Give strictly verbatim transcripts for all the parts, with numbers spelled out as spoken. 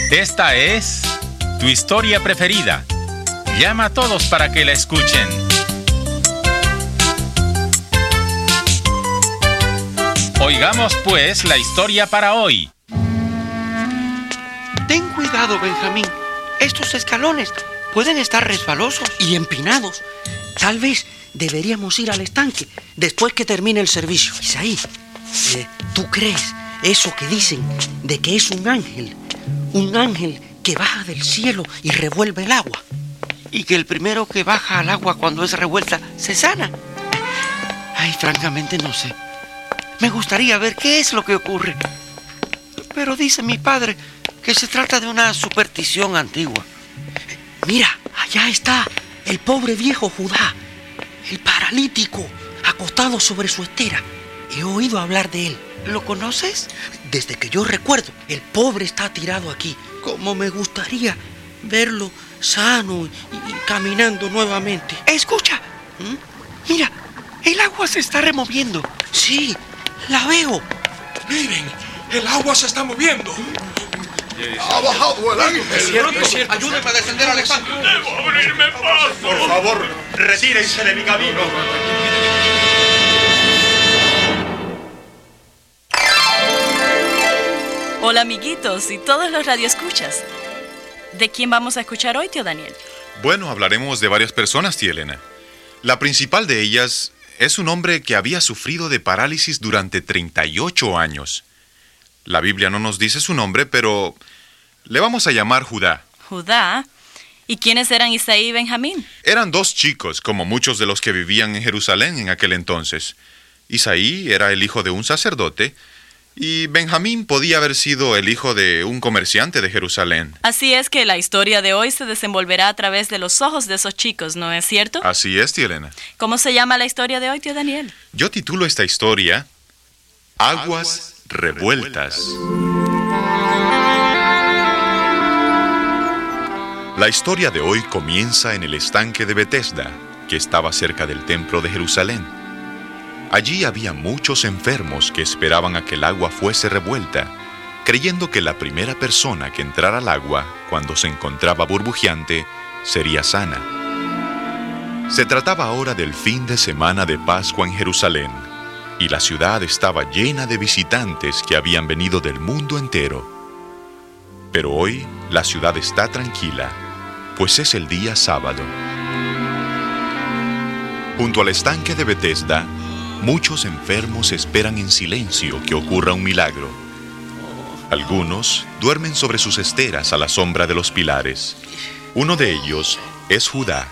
Esta es tu historia preferida. Llama a todos para que la escuchen. Oigamos pues la historia para hoy. Ten cuidado, Benjamín. Estos escalones pueden estar resbalosos y empinados. Tal vez deberíamos ir al estanque después que termine el servicio. Isaí, eh, ¿tú crees eso que dicen de que es un ángel? Un ángel que baja del cielo y revuelve el agua. Y que el primero que baja al agua cuando es revuelta se sana. Ay, francamente no sé. Me gustaría ver qué es lo que ocurre. Pero dice mi padre que se trata de una superstición antigua. Mira, allá está el pobre viejo Judá, el paralítico, acostado sobre su estera. He oído hablar de él. ¿Lo conoces? Desde que yo recuerdo, el pobre está tirado aquí. Como me gustaría verlo sano y, y caminando nuevamente. Escucha, ¿Mm? Mira, el agua se está removiendo. Sí, la veo. Miren, el agua se está moviendo. Ha bajado el ángel. Es cierto, es cierto. Ayúdenme a descender al estanque. ¡Debo abrirme paso! Por favor, retírense de mi camino. Hola, amiguitos y todos los radioescuchas. ¿De quién vamos a escuchar hoy, tío Daniel? Bueno, hablaremos de varias personas, tía Elena. La principal de ellas es un hombre que había sufrido de parálisis durante treinta y ocho años. La Biblia no nos dice su nombre, pero le vamos a llamar Judá. ¿Judá? ¿Y quiénes eran Isaí y Benjamín? Eran dos chicos, como muchos de los que vivían en Jerusalén en aquel entonces. Isaí era el hijo de un sacerdote, y Benjamín podía haber sido el hijo de un comerciante de Jerusalén. Así es que la historia de hoy se desenvolverá a través de los ojos de esos chicos, ¿no es cierto? Así es, tía Elena. ¿Cómo se llama la historia de hoy, tío Daniel? Yo titulo esta historia Aguas Revueltas. La historia de hoy comienza en el estanque de Betesda, que estaba cerca del templo de Jerusalén. Allí había muchos enfermos que esperaban a que el agua fuese revuelta, creyendo que la primera persona que entrara al agua, cuando se encontraba burbujeante, sería sana. Se trataba ahora del fin de semana de Pascua en Jerusalén, y la ciudad estaba llena de visitantes que habían venido del mundo entero. Pero hoy la ciudad está tranquila, pues es el día sábado. Junto al estanque de Betesda, muchos enfermos esperan en silencio que ocurra un milagro. Algunos duermen sobre sus esteras a la sombra de los pilares. Uno de ellos es Judá.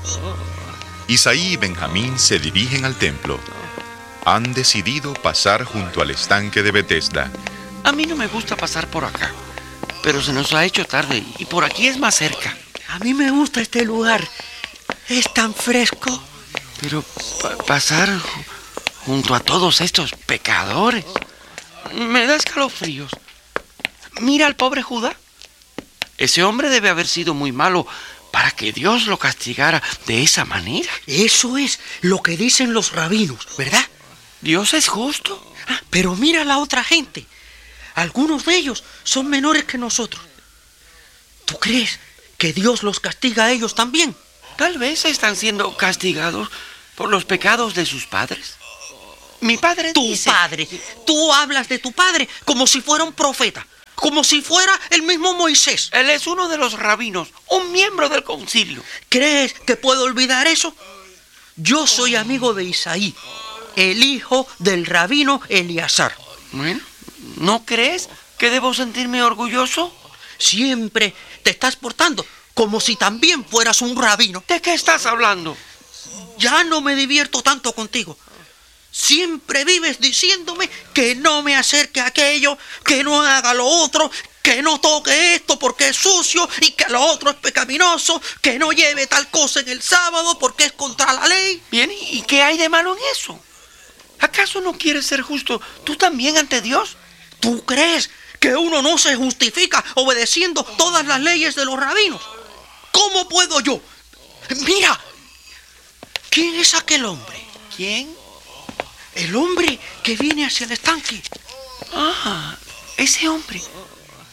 Isaí y Benjamín se dirigen al templo. Han decidido pasar junto al estanque de Betesda. A mí no me gusta pasar por acá, pero se nos ha hecho tarde y por aquí es más cerca. A mí me gusta este lugar. Es tan fresco. Pero pa- pasar junto a todos estos pecadores me da escalofríos. Mira al pobre Judá. Ese hombre debe haber sido muy malo para que Dios lo castigara de esa manera. Eso es lo que dicen los rabinos, ¿verdad? Dios es justo. Ah, pero mira a la otra gente. Algunos de ellos son menores que nosotros. ¿Tú crees que Dios los castiga a ellos también? Tal vez están siendo castigados por los pecados de sus padres. Mi padre Tu dice... padre. Tú hablas de tu padre como si fuera un profeta. Como si fuera el mismo Moisés. Él es uno de los rabinos, un miembro del concilio. ¿Crees que puedo olvidar eso? Yo soy amigo de Isaí, el hijo del rabino Eleazar. Bueno, ¿no crees que debo sentirme orgulloso? Siempre te estás portando como si también fueras un rabino. ¿De qué estás hablando? Ya no me divierto tanto contigo. Siempre vives diciéndome que no me acerque a aquello, que no haga lo otro, que no toque esto porque es sucio y que lo otro es pecaminoso, que no lleve tal cosa en el sábado porque es contra la ley. Bien, ¿y qué hay de malo en eso? ¿Acaso no quieres ser justo tú también ante Dios? ¿Tú crees que uno no se justifica obedeciendo todas las leyes de los rabinos? ¿Cómo puedo yo? Mira, ¿quién es aquel hombre? ¿Quién? El hombre que viene hacia el estanque. Ah, ese hombre.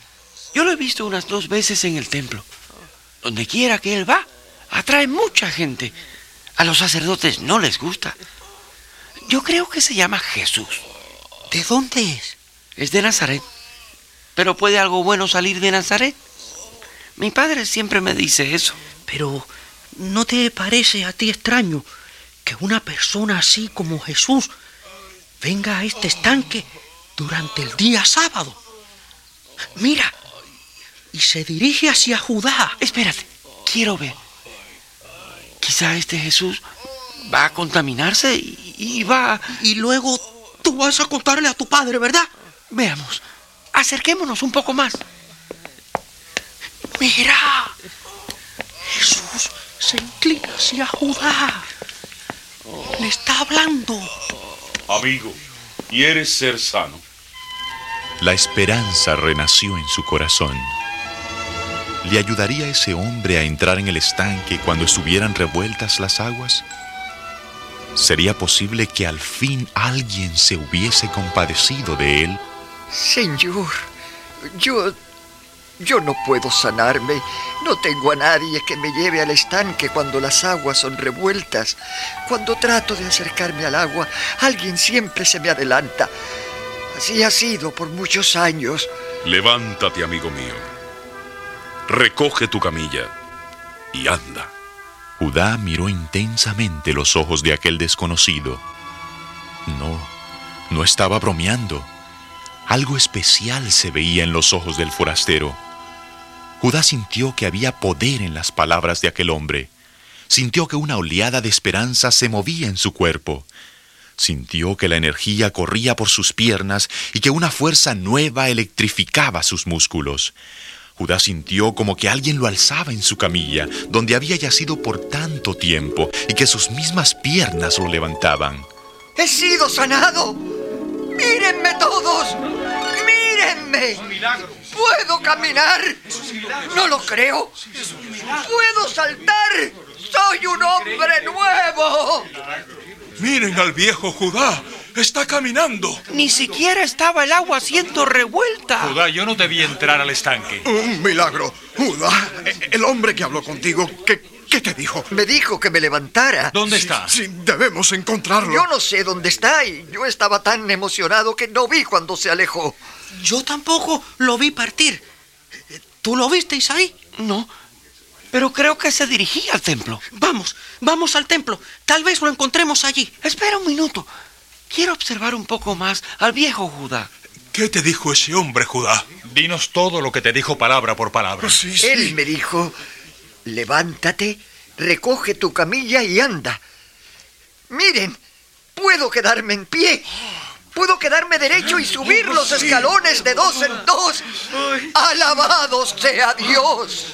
Yo lo he visto unas dos veces en el templo. Donde quiera que él va, atrae mucha gente. A los sacerdotes no les gusta. Yo creo que se llama Jesús. ¿De dónde es? Es de Nazaret. ¿Pero puede algo bueno salir de Nazaret? Mi padre siempre me dice eso. Pero, ¿no te parece a ti extraño que una persona así como Jesús venga a este estanque durante el día sábado? Mira, y se dirige hacia Judá. Espérate, quiero ver. Quizá este Jesús va a contaminarse y, y va... Y luego tú vas a contarle a tu padre, ¿verdad? Veamos, acerquémonos un poco más. Mira, Jesús se inclina hacia Judá. Le está hablando. Amigo, ¿quieres ser sano? La esperanza renació en su corazón. ¿Le ayudaría ese hombre a entrar en el estanque cuando estuvieran revueltas las aguas? ¿Sería posible que al fin alguien se hubiese compadecido de él? Señor, yo... yo no puedo sanarme. No tengo a nadie que me lleve al estanque cuando las aguas son revueltas. Cuando trato de acercarme al agua, alguien siempre se me adelanta. Así ha sido por muchos años. Levántate, amigo mío. Recoge tu camilla y anda. Judá miró intensamente los ojos de aquel desconocido. No, no estaba bromeando. Algo especial se veía en los ojos del forastero. Judá sintió que había poder en las palabras de aquel hombre. Sintió que una oleada de esperanza se movía en su cuerpo. Sintió que la energía corría por sus piernas y que una fuerza nueva electrificaba sus músculos. Judá sintió como que alguien lo alzaba en su camilla, donde había yacido por tanto tiempo, y que sus mismas piernas lo levantaban. ¡He sido sanado! ¡Mírenme todos! ¡Mírenme! ¡Puedo caminar! ¡No lo creo! ¡Puedo saltar! ¡Soy un hombre nuevo! Miren al viejo Judá. Está caminando. Ni siquiera estaba el agua siendo revuelta. Judá, yo no debí entrar al estanque. Un milagro. Judá, el hombre que habló contigo, ¿qué, qué te dijo? Me dijo que me levantara. ¿Dónde está? Sí, debemos encontrarlo. Yo no sé dónde está y yo estaba tan emocionado que no vi cuando se alejó. Yo tampoco lo vi partir. ¿Tú lo viste, Isaí? No, pero creo que se dirigía al templo. Vamos, vamos al templo. Tal vez lo encontremos allí. Espera un minuto. Quiero observar un poco más al viejo Judá. ¿Qué te dijo ese hombre, Judá? Dinos todo lo que te dijo palabra por palabra. Sí, sí. Él me dijo, levántate, recoge tu camilla y anda. Miren, puedo quedarme en pie. Puedo quedarme derecho y subir los escalones de dos en dos. ¡Alabado sea Dios!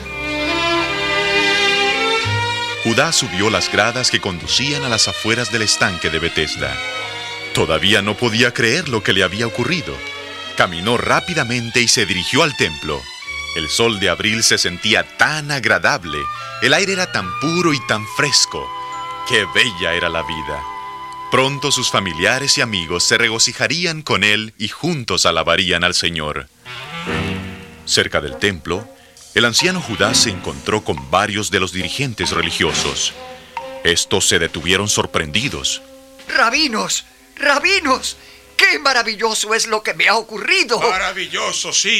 Judá subió las gradas que conducían a las afueras del estanque de Betesda. Todavía no podía creer lo que le había ocurrido. Caminó rápidamente y se dirigió al templo. El sol de abril se sentía tan agradable, el aire era tan puro y tan fresco. ¡Qué bella era la vida! Pronto sus familiares y amigos se regocijarían con él y juntos alabarían al Señor. Cerca del templo, el anciano Judá se encontró con varios de los dirigentes religiosos. Estos se detuvieron sorprendidos. ¡Rabinos! ¡Rabinos! ¡Qué maravilloso es lo que me ha ocurrido! Maravilloso, sí.